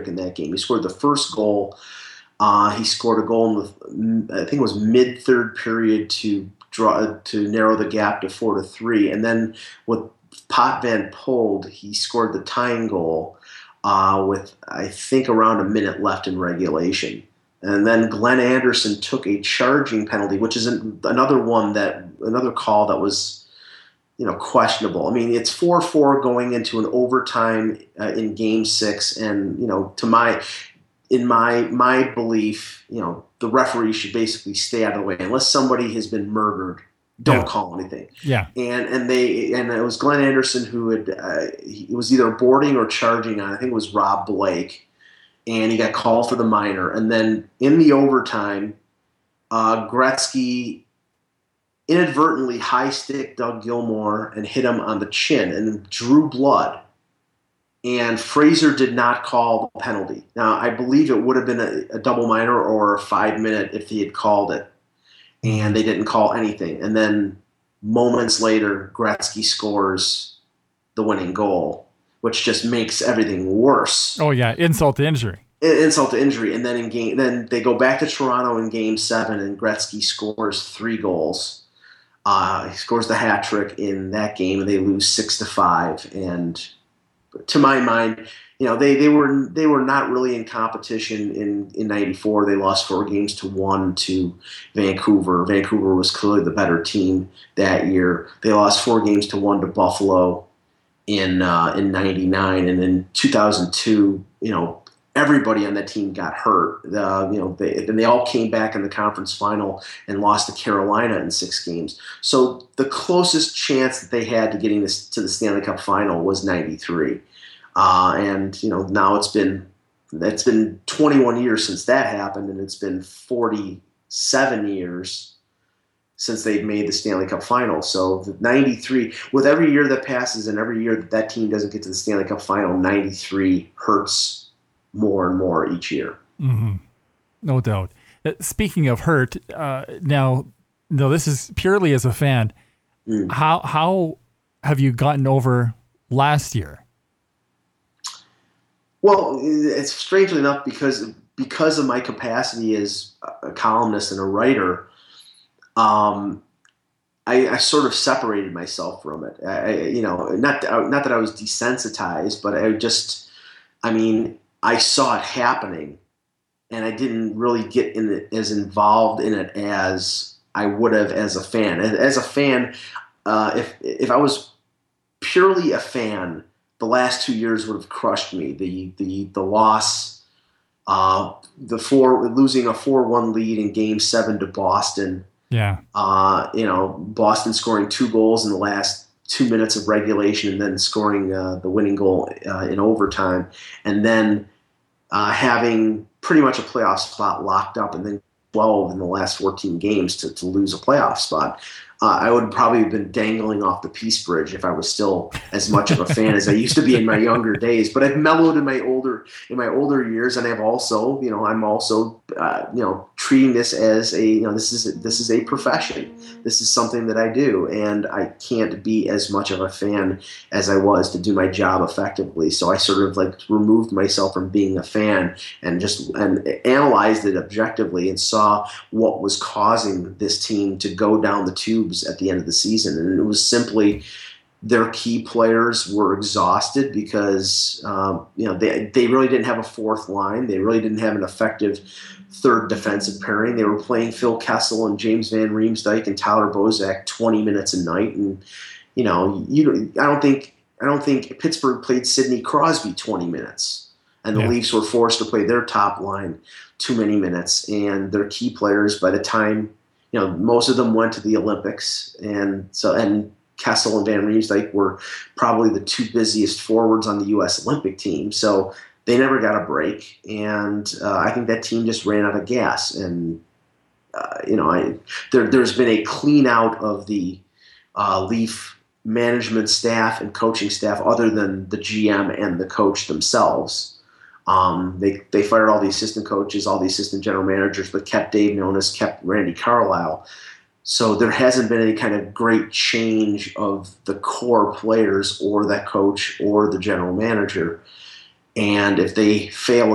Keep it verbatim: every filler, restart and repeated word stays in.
trick in that game. He scored the first goal. Uh, he scored a goal in the, I think it was mid third period to draw to narrow the gap to four to three, and then with Pot Van Poelde, he scored the tying goal uh, with I think around a minute left in regulation. And then Glenn Anderson took a charging penalty, which is an, another one that another call that was, you know, questionable. I mean, it's four four going into an overtime uh, in Game Six, and you know, to my in my my belief, you know, the referee should basically stay out of the way unless somebody has been murdered. Don't yeah. call anything. Yeah. And and they and it was Glenn Anderson who had uh, he was either boarding or charging on. I think it was Rob Blake, and he got called for the minor. And then in the overtime, uh, Gretzky inadvertently high stick Doug Gilmour and hit him on the chin and drew blood. And Fraser did not call the penalty. Now, I believe it would have been a, a double minor or a five minute if he had called it. And they didn't call anything. And then moments later, Gretzky scores the winning goal, which just makes everything worse. Oh, yeah, insult to injury. Insult to injury. And then in game, then they go back to Toronto in Game Seven, and Gretzky scores three goals. Uh, he scores the hat trick in that game, and they lose six to five. And to my mind, you know, they, they were they were not really in competition in in ninety-four. They lost four games to one to Vancouver. Vancouver was clearly the better team that year. They lost four games to one to Buffalo in uh, in ninety-nine, and in two thousand two, you know, everybody on that team got hurt. Uh, you know, they, and they all came back in the conference final and lost to Carolina in six games. So the closest chance that they had to getting this to the Stanley Cup final was ninety-three. Uh, and you know, now it's been it's been twenty-one years since that happened, and it's been forty-seven years since they've made the Stanley Cup final. So the ninety-three, with every year that passes and every year that that team doesn't get to the Stanley Cup final, ninety-three hurts more and more each year. Mm-hmm. No doubt. Uh, speaking of hurt, uh, now, no, this is purely as a fan. Mm. How how have you gotten over last year? Well, it's strangely enough because because of my capacity as a columnist and a writer, um, I, I sort of separated myself from it. I, you know, not not that I was desensitized, but I just, I mean, I saw it happening, and I didn't really get in it, as involved in it as I would have as a fan. As a fan, uh, if if I was purely a fan, the last two years would have crushed me. The the the loss, uh, the four losing a four one lead in Game Seven to Boston. Yeah. Uh, you know, Boston scoring two goals in the last two minutes of regulation, and then scoring uh, the winning goal uh, in overtime, and then uh, having pretty much a playoff spot locked up, and then twelve in the last fourteen games to, to lose a playoff spot. Uh, I would probably have been dangling off the Peace Bridge if I was still as much of a fan as I used to be in my younger days. But I've mellowed in my older in my older years, and I've also, you know, I'm also, uh, you know, treating this as a, you know, this is this is a profession. This is something that I do, and I can't be as much of a fan as I was to do my job effectively. So I sort of like removed myself from being a fan and just and analyzed it objectively and saw what was causing this team to go down the tube at the end of the season. And it was simply their key players were exhausted because um, you know they they really didn't have a fourth line. They really didn't have an effective third defensive pairing. They were playing Phil Kessel and James Van Riemsdyk and Tyler Bozak twenty minutes a night. And you know, you I don't think I don't think Pittsburgh played Sidney Crosby twenty minutes, and the yeah. Leafs were forced to play their top line too many minutes. And their key players, by the time, you know, most of them went to the Olympics, and so and Kessel and Van Riemsdyk were probably the two busiest forwards on the U S Olympic team. So they never got a break, and uh, I think that team just ran out of gas. And uh, you know, I, there there's been a clean out of the uh, Leaf management staff and coaching staff, other than the G M and the coach themselves. Um, they they fired all the assistant coaches, all the assistant general managers, but kept Dave Nonis, kept Randy Carlyle. So there hasn't been any kind of great change of the core players or that coach or the general manager. And if they fail